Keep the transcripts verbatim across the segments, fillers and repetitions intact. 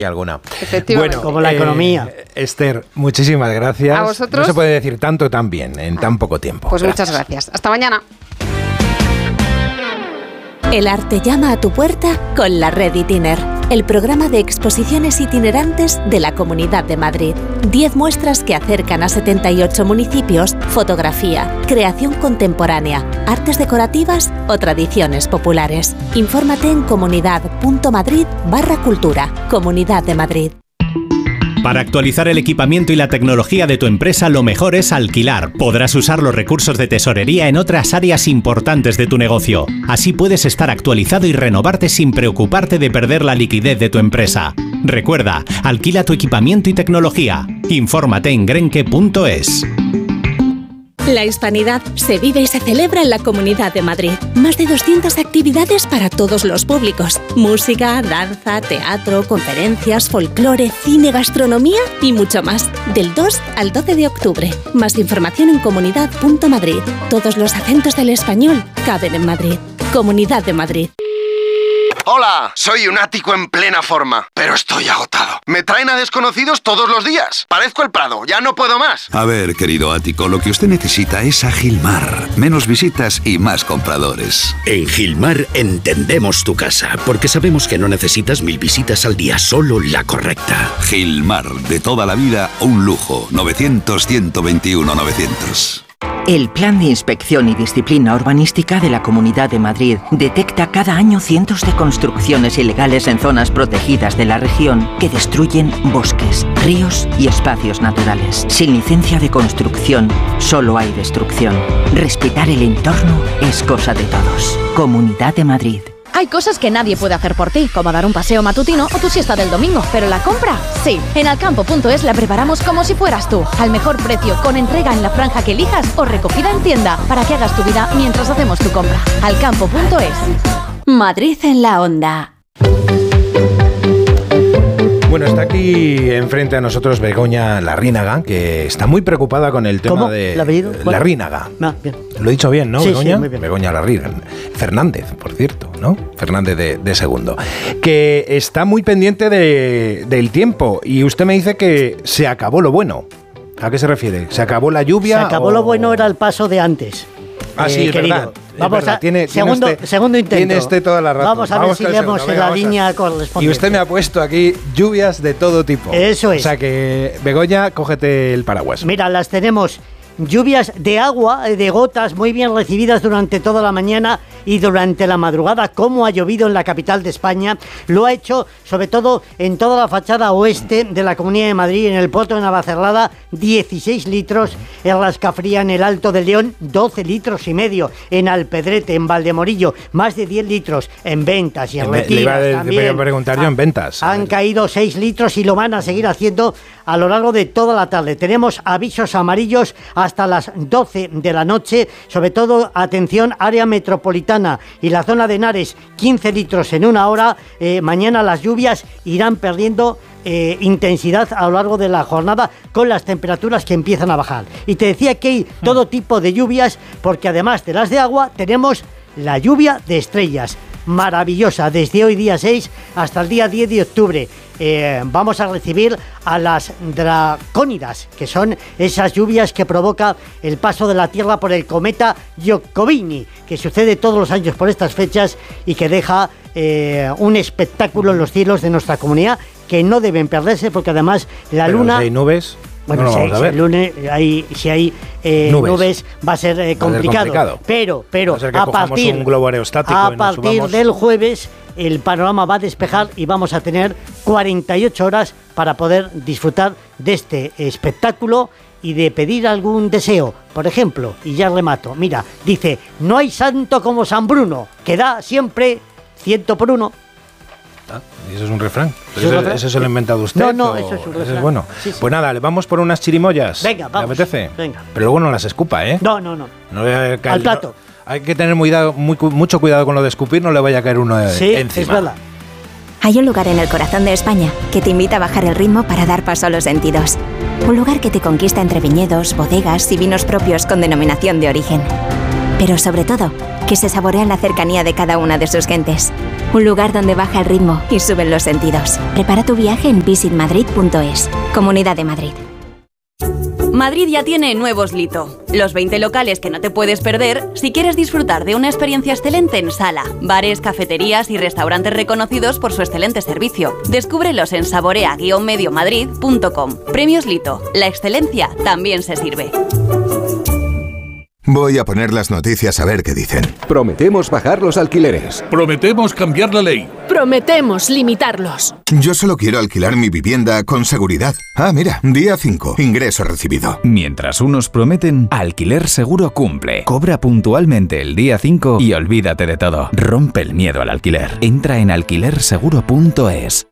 alguna. Efectivamente. Bueno, como la eh, economía. Esther, muchísimas gracias. A vosotros. No se puede decir tanto tan bien en tan poco tiempo. Pues gracias. muchas gracias. Hasta mañana. El arte llama a tu puerta con la Red Itiner, el programa de exposiciones itinerantes de la Comunidad de Madrid. Diez muestras que acercan a setenta y ocho municipios, fotografía, creación contemporánea, artes decorativas o tradiciones populares. Infórmate en comunidad.madrid barra cultura. Comunidad de Madrid. Para actualizar el equipamiento y la tecnología de tu empresa, lo mejor es alquilar. Podrás usar los recursos de tesorería en otras áreas importantes de tu negocio. Así puedes estar actualizado y renovarte sin preocuparte de perder la liquidez de tu empresa. Recuerda, alquila tu equipamiento y tecnología. Infórmate en grenke punto es. La hispanidad se vive y se celebra en la Comunidad de Madrid. Más de doscientas actividades para todos los públicos. Música, danza, teatro, conferencias, folclore, cine, gastronomía y mucho más. Del dos al doce de octubre. Más información en comunidad punto madrid. Todos los acentos del español caben en Madrid. Comunidad de Madrid. Hola, soy un ático en plena forma, pero estoy agotado. Me traen a desconocidos todos los días. Parezco el Prado, ya no puedo más. A ver, querido ático, lo que usted necesita es a Gilmar. Menos visitas y más compradores. En Gilmar entendemos tu casa, porque sabemos que no necesitas mil visitas al día, solo la correcta. Gilmar, de toda la vida, un lujo. novecientos, ciento veintiuno, novecientos. El Plan de Inspección y Disciplina Urbanística de la Comunidad de Madrid detecta cada año cientos de construcciones ilegales en zonas protegidas de la región que destruyen bosques, ríos y espacios naturales. Sin licencia de construcción, solo hay destrucción. Respetar el entorno es cosa de todos. Comunidad de Madrid. Hay cosas que nadie puede hacer por ti, como dar un paseo matutino o tu siesta del domingo, pero la compra, sí. En alcampo punto es la preparamos como si fueras tú, al mejor precio, con entrega en la franja que elijas o recogida en tienda, para que hagas tu vida mientras hacemos tu compra. alcampo punto es. Madrid en la onda. Bueno, está aquí enfrente a nosotros Begoña Larrínaga, que está muy preocupada con el tema ¿Cómo? de... ¿El apellido? Larrínaga. Ah, bien. Lo he dicho bien, ¿no, Sí, Begoña? sí, muy bien. Begoña Larrínaga. Fernández, por cierto, ¿no? Fernández de, de segundo. Que está muy pendiente de, del tiempo y usted me dice que se acabó lo bueno. ¿A qué se refiere? ¿Se acabó la lluvia? Se acabó o... lo bueno, era el paso de antes. Ah, sí, eh, es querido. verdad. Vamos es verdad. a Tiene, segundo, tiene usted, segundo intento. Tiene usted toda la razón. Vamos a ver vamos si con el leemos segundo, en la venga, línea y correspondiente. usted me ha puesto aquí lluvias de todo tipo. Eso es. O sea que, Begoña, cógete el paraguas. Mira, las tenemos. Lluvias de agua, de gotas, muy bien recibidas durante toda la mañana y durante la madrugada, como ha llovido en la capital de España. Lo ha hecho, sobre todo, en toda la fachada oeste de la Comunidad de Madrid, en el Poto de Navacerrada, dieciséis litros, en Rascafría, en el Alto de León, doce litros y medio, en Alpedrete, en Valdemorillo, más de diez litros, en Ventas y en Retiras. Le iba a también. preguntar yo en Ventas. Han caído seis litros y lo van a seguir haciendo a lo largo de toda la tarde. Tenemos avisos amarillos hasta las doce de la noche, sobre todo, atención, área metropolitana y la zona de Henares, quince litros en una hora. Eh, mañana las lluvias irán perdiendo eh, intensidad a lo largo de la jornada con las temperaturas que empiezan a bajar. Y te decía que hay todo tipo de lluvias, porque además de las de agua, tenemos la lluvia de estrellas. Maravillosa, desde hoy día seis hasta el día diez de octubre. Eh, vamos a recibir a las dracónidas, que son esas lluvias que provoca el paso de la Tierra por el cometa Giacobini, que sucede todos los años por estas fechas y que deja eh, un espectáculo en los cielos de nuestra comunidad que no deben perderse, porque además la Pero luna... si hay nubes... Bueno, no si, lo hay, vamos a ver. si, lunes, hay, si hay eh, nubes. nubes va a ser eh, complicado. complicado. Pero, pero Va a ser que a cojamos partir, un globo aerostático a y nos partir subamos. del jueves el panorama va a despejar y vamos a tener cuarenta y ocho horas para poder disfrutar de este espectáculo y de pedir algún deseo. Por ejemplo, y ya remato, mira, dice, no hay santo como San Bruno, que da siempre ciento por uno. Ah, ¿y eso es un refrán? ¿Es un refrán? ¿Eso se lo ha inventado usted? No, no, o- eso es un eso refrán. es bueno. Sí, sí. Pues nada, le vamos por unas chirimoyas. Venga, vamos. ¿Le apetece? Venga. Pero luego no las escupa, ¿eh? No, no, no. No le vaya a caer- Al plato. no- hay que tener muy, muy, mucho cuidado con lo de escupir, no le vaya a caer uno de- Sí, encima. es verdad. Hay un lugar en el corazón de España que te invita a bajar el ritmo para dar paso a los sentidos. Un lugar que te conquista entre viñedos, bodegas y vinos propios con denominación de origen. pero sobre todo, que se saborea la cercanía de cada una de sus gentes. Un lugar donde baja el ritmo y suben los sentidos. Prepara tu viaje en visit madrid punto es. Comunidad de Madrid. Madrid ya tiene nuevos Lito, los veinte locales que no te puedes perder si quieres disfrutar de una experiencia excelente en sala, bares, cafeterías y restaurantes reconocidos por su excelente servicio. Descúbrelos en saborea guion medio madrid punto com. Premios Lito, la excelencia también se sirve. Voy a poner las noticias a ver qué dicen. Prometemos bajar los alquileres. Prometemos cambiar la ley. Prometemos limitarlos. Yo solo quiero alquilar mi vivienda con seguridad. Ah, mira, día cinco, ingreso recibido. Mientras unos prometen, Alquiler Seguro cumple. Cobra puntualmente el día cinco y olvídate de todo. Rompe el miedo al alquiler. Entra en alquiler seguro punto es.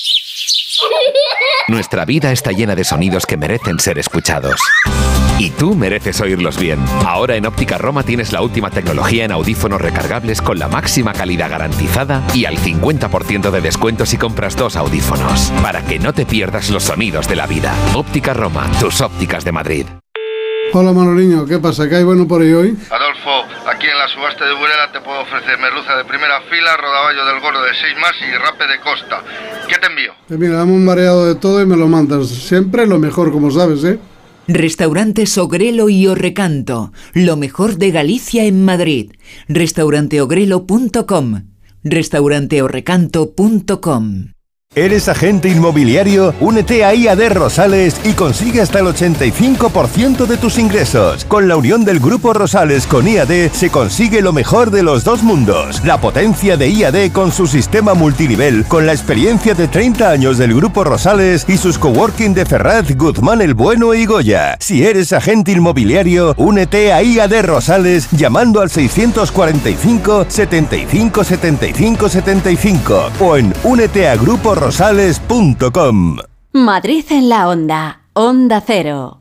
Nuestra vida está llena de sonidos que merecen ser escuchados. Y tú mereces oírlos bien. Ahora en Óptica Roma tienes la última tecnología en audífonos recargables con la máxima calidad garantizada y al cincuenta por ciento de descuento si compras dos audífonos. Para que no te pierdas los sonidos de la vida. Óptica Roma, tus ópticas de Madrid. Hola Manoliño, ¿qué pasa? ¿Qué hay bueno por ahí hoy? Adolfo, aquí en la subasta de Burela te puedo ofrecer merluza de primera fila, rodaballo del gordo de seis más y rape de costa. ¿Qué te envío? Pues mira, dame un mareado de todo y me lo mandas. Siempre lo mejor, como sabes, ¿eh? Restaurantes Ogrelo y Orrecanto, lo mejor de Galicia en Madrid. restaurante ogrelo punto com, restaurante orrecanto punto com. ¿Eres agente inmobiliario? Únete a I A D Rosales y consigue hasta el ochenta y cinco por ciento de tus ingresos. Con la unión del Grupo Rosales con I A D se consigue lo mejor de los dos mundos. La potencia de I A D con su sistema multinivel, con la experiencia de treinta años del Grupo Rosales y sus coworking de Ferraz, Guzmán el Bueno y Goya. Si eres agente inmobiliario, únete a I A D Rosales llamando al seiscientos cuarenta y cinco, setenta y cinco, setenta y cinco, setenta y cinco o en únete a grupo rosales punto com. Madrid en la onda, Onda Cero.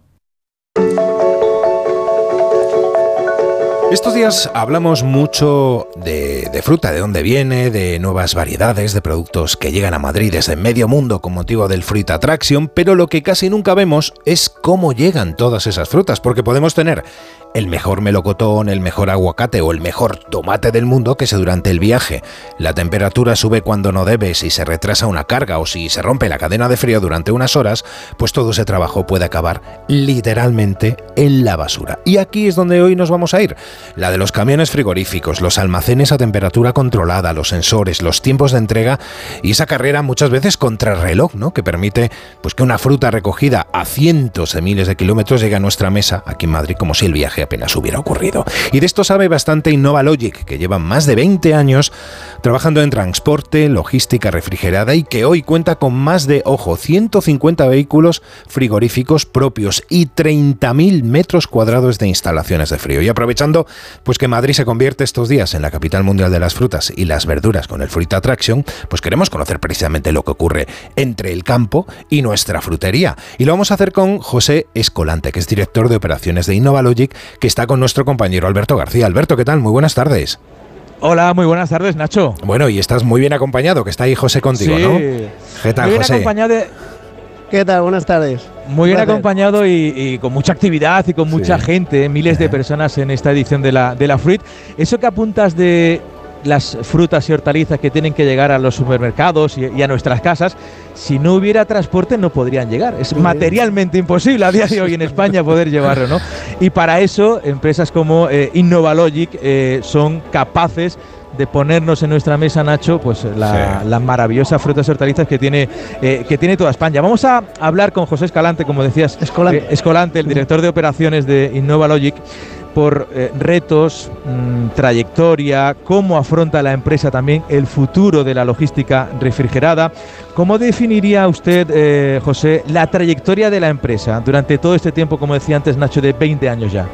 Estos días hablamos mucho de, de fruta, de dónde viene, de nuevas variedades, de productos que llegan a Madrid desde medio mundo con motivo del Fruit Attraction, pero lo que casi nunca vemos es cómo llegan todas esas frutas, porque podemos tener el mejor melocotón, el mejor aguacate o el mejor tomate del mundo, que si durante el viaje la temperatura sube cuando no debe, si se retrasa una carga o si se rompe la cadena de frío durante unas horas, pues todo ese trabajo puede acabar literalmente en la basura. Y aquí es donde hoy nos vamos a ir. La de los camiones frigoríficos, los almacenes a temperatura controlada, los sensores, los tiempos de entrega y esa carrera muchas veces contrarreloj, ¿no? Que permite pues que una fruta recogida a cientos de miles de kilómetros llegue a nuestra mesa aquí en Madrid como si el viaje apenas hubiera ocurrido. Y de esto sabe bastante InnovaLogic, que lleva más de veinte años trabajando en transporte, logística refrigerada y que hoy cuenta con más de, ojo, ciento cincuenta vehículos frigoríficos propios y treinta mil metros cuadrados de instalaciones de frío. Y aprovechando pues que Madrid se convierte estos días en la capital mundial de las frutas y las verduras con el Fruit Attraction, pues queremos conocer precisamente lo que ocurre entre el campo y nuestra frutería. Y lo vamos a hacer con José Escolante, que es director de operaciones de InnovaLogic, que está con nuestro compañero Alberto García. Alberto, ¿qué tal? Muy buenas tardes. Hola, muy buenas tardes, Nacho. Bueno, y estás muy bien acompañado, que está ahí José contigo, sí. ¿no? ¿Qué tal, muy bien José? Acompañado de... ¿Qué tal? Buenas tardes. Muy bien Gracias. acompañado y, y con mucha actividad y con mucha sí. gente, miles de personas en esta edición de la, de la Fruit. Eso que apuntas de las frutas y hortalizas que tienen que llegar a los supermercados y, y a nuestras casas, si no hubiera transporte no podrían llegar. Es materialmente imposible a día de hoy en España poder llevarlo, ¿no? Y para eso empresas como eh, InnovaLogic eh, son capaces de ponernos en nuestra mesa, Nacho, pues la, sí. las maravillosas frutas y hortalizas que tiene, eh, que tiene toda España. Vamos a hablar con José Escalante, como decías, Escolante, eh, Escolante el director de operaciones de InnovaLogic, por eh, retos, mmm, trayectoria, cómo afronta la empresa también el futuro de la logística refrigerada. ¿Cómo definiría usted, eh, José, la trayectoria de la empresa durante todo este tiempo, como decía antes Nacho, de veinte años ya?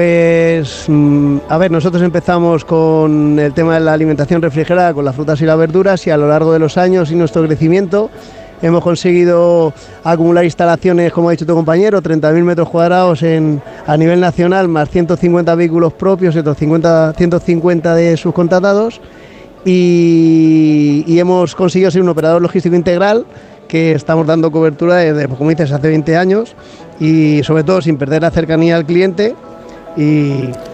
Pues, mmm, a ver, nosotros empezamos con el tema de la alimentación refrigerada, con las frutas y las verduras, y a lo largo de los años y nuestro crecimiento hemos conseguido acumular instalaciones, como ha dicho tu compañero, treinta mil metros cuadrados en, a nivel nacional, más ciento cincuenta vehículos propios, ciento cincuenta, ciento cincuenta de subcontratados, y, y hemos conseguido ser un operador logístico integral que estamos dando cobertura desde, como dices, hace veinte años, y sobre todo sin perder la cercanía al cliente y,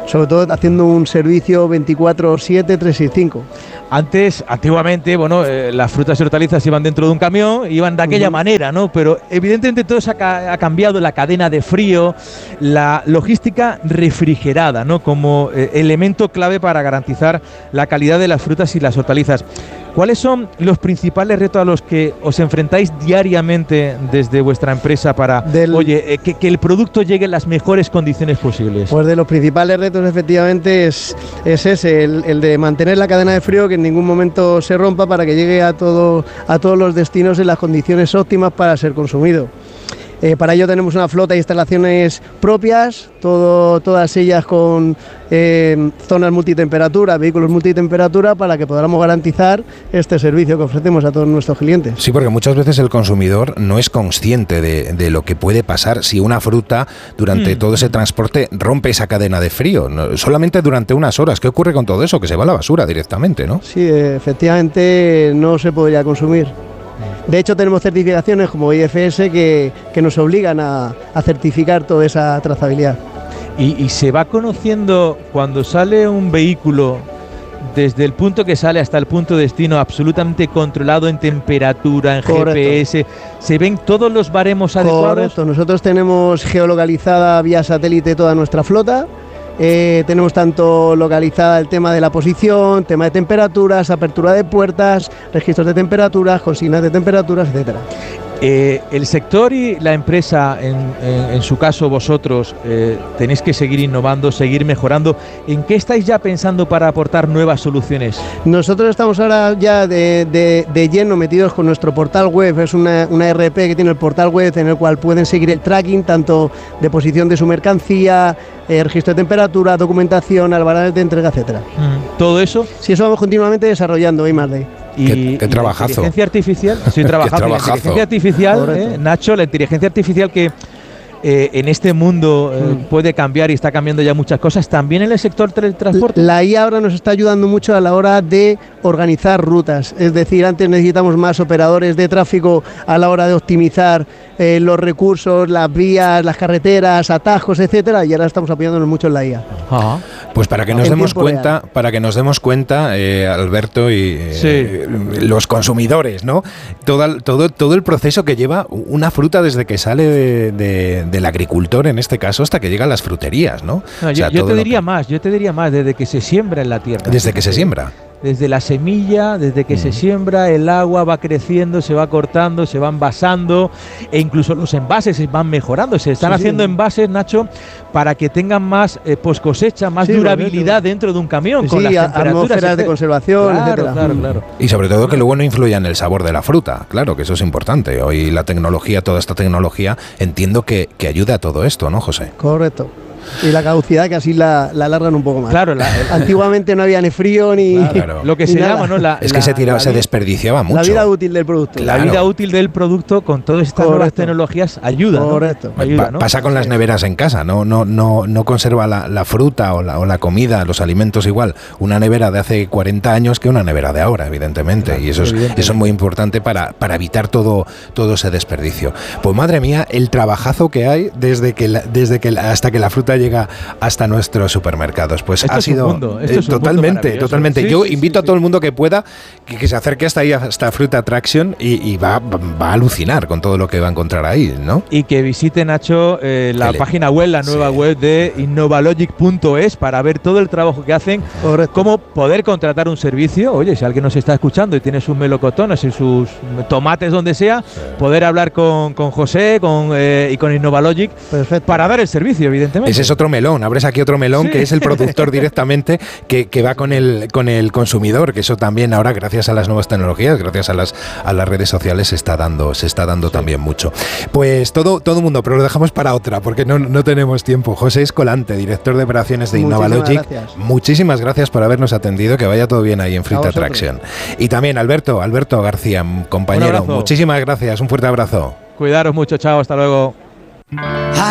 sobre todo haciendo un servicio veinticuatro siete, trescientos sesenta y cinco. Antes, antiguamente, bueno, eh, las frutas y hortalizas iban dentro de un camión, iban de aquella uh-huh. manera, ¿no? Pero evidentemente todo eso ha, ca- ha cambiado, la cadena de frío, la logística refrigerada, ¿no? Como eh, elemento clave para garantizar la calidad de las frutas y las hortalizas. ¿Cuáles son los principales retos a los que os enfrentáis diariamente desde vuestra empresa para, Del... oye, eh, que, que el producto llegue en las mejores condiciones posibles? Pues de los principales retos efectivamente es, es ese, el, el de mantener la cadena de frío, que en ningún momento se rompa para que llegue a, todo, a todos los destinos en las condiciones óptimas para ser consumido. Eh, para ello tenemos una flota de instalaciones propias, todo, todas ellas con eh, zonas multitemperatura, vehículos multitemperatura, para que podamos garantizar este servicio que ofrecemos a todos nuestros clientes. Sí, porque muchas veces el consumidor no es consciente de, de lo que puede pasar si una fruta durante mm. todo ese transporte rompe esa cadena de frío, no, solamente durante unas horas. ¿Qué ocurre con todo eso? Que se va a la basura directamente, ¿no? Sí, efectivamente no se podría consumir. De hecho, tenemos certificaciones como I F S que, que nos obligan a, a certificar toda esa trazabilidad. Y, y se va conociendo cuando sale un vehículo, desde el punto que sale hasta el punto de destino, absolutamente controlado en temperatura, en Correcto. G P S, ¿se ven todos los baremos adecuados? Correcto, nosotros tenemos geolocalizada vía satélite toda nuestra flota. Eh, tenemos tanto localizada el tema de la posición, tema de temperaturas, apertura de puertas, registros de temperaturas, consignas de temperaturas, etcétera. Eh, el sector y la empresa, en, en, en su caso vosotros, eh, tenéis que seguir innovando, seguir mejorando. ¿En qué estáis ya pensando para aportar nuevas soluciones? Nosotros estamos ahora ya de, de, de lleno metidos con nuestro portal web. Es una, una R P que tiene el portal web en el cual pueden seguir el tracking tanto de posición de su mercancía, eh, registro de temperatura, documentación, albaranes de entrega, etcétera. Mm. ¿Todo eso? Sí, eso vamos continuamente desarrollando hoy más de. Y, qué, qué y trabajazo. La inteligencia artificial, estoy trabajando en la inteligencia artificial, eh, Nacho, la inteligencia artificial que eh, en este mundo eh, mm. puede cambiar y está cambiando ya muchas cosas, también en el sector del transporte. La I A ahora nos está ayudando mucho a la hora de organizar rutas, es decir, antes necesitamos más operadores de tráfico a la hora de optimizar eh, los recursos, las vías, las carreteras, atajos, etcétera, y ahora estamos apoyándonos mucho en la I A. Ajá. Pues para que nos en demos cuenta, real. para que nos demos cuenta, eh, Alberto y eh, sí. los consumidores, ¿no? Todo, todo, todo el proceso que lleva una fruta desde que sale de, de, del agricultor, en este caso, hasta que llega a las fruterías, ¿no? no o sea, yo yo te diría que... más, yo te diría más, desde que se siembra en la tierra. Desde que se siembra. Desde la semilla, desde que mm. se siembra, el agua va creciendo, se va cortando, se va envasando, e incluso los envases se van mejorando. Se están sí, haciendo sí. envases, Nacho, para que tengan más eh, post cosecha, más sí, durabilidad dentro de un camión, sí, con las temperaturas atmósferas de conservación, claro, etcétera. Claro, claro. Y sobre todo que luego no influya en el sabor de la fruta, claro, que eso es importante. Hoy la tecnología, toda esta tecnología, entiendo que, que ayuda a todo esto, ¿no, José? Correcto. Y la caducidad que así la, la alargan un poco más. Claro, la, el, antiguamente no había ni frío ni claro. lo que se nada. llama, ¿no? La, es que la, se tiraba, la, se desperdiciaba mucho. La vida útil del producto. Claro. La vida útil del producto con todas estas Correcto. nuevas tecnologías ayuda, ¿no? Correcto. Ayuda, pa ¿no? Pasa con las neveras en casa, no, no, no, no conserva la, la fruta o la, o la comida, los alimentos igual. Una nevera de hace cuarenta años que una nevera de ahora, evidentemente. Claro, y eso es, eso es muy importante para, para evitar todo, todo ese desperdicio. Pues madre mía, el trabajazo que hay desde que, la, desde que la, hasta que la fruta llega hasta nuestros supermercados. Pues esto ha es sido un mundo, esto eh, es un totalmente, mundo totalmente. Sí, Yo sí, invito sí, a todo sí. el mundo que pueda que, que se acerque hasta ahí, hasta Fruit Attraction y, y va, va a alucinar con todo lo que va a encontrar ahí, ¿no? Y que visite, Nacho, eh, la Dale. página web, la nueva sí. web de innovalogic punto es para ver todo el trabajo que hacen, Correcto. cómo poder contratar un servicio. Oye, si alguien nos está escuchando y tiene sus melocotones y sus tomates donde sea, sí. poder hablar con, con José con, eh, y con Innovalogic Perfecto. para dar el servicio, evidentemente. Ese es otro melón, abres aquí otro melón sí. que es el productor directamente que, que va con el, con el consumidor, que eso también ahora, gracias a las nuevas tecnologías, gracias a las, a las redes sociales, se está dando, se está dando sí. también mucho. Pues todo todo mundo, pero lo dejamos para otra, porque no, no tenemos tiempo. José Escolante, director de operaciones de Innovalogic, muchísimas gracias por habernos atendido, que vaya todo bien ahí en Fruit Attraction. Y también Alberto, Alberto García, compañero, muchísimas gracias, un fuerte abrazo. Cuidaros mucho, chao, hasta luego.